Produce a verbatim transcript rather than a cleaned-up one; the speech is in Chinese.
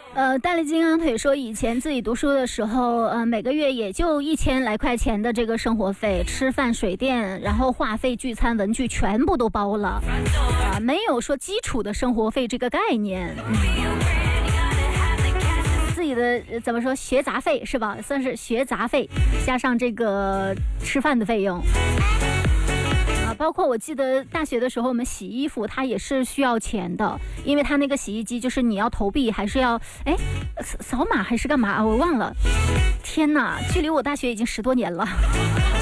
呃，大力金刚腿说，以前自己读书的时候，呃，每个月也就一千来块钱的这个生活费，吃饭、水电，然后话费、聚餐、文具全部都包了，啊、呃，没有说基础的生活费这个概念。嗯、自己的怎么说学杂费是吧？算是学杂费，加上这个吃饭的费用。包括我记得大学的时候，我们洗衣服它也是需要钱的，因为它那个洗衣机就是你要投币还是要哎扫码还是干嘛，我忘了。天哪，距离我大学已经十多年了。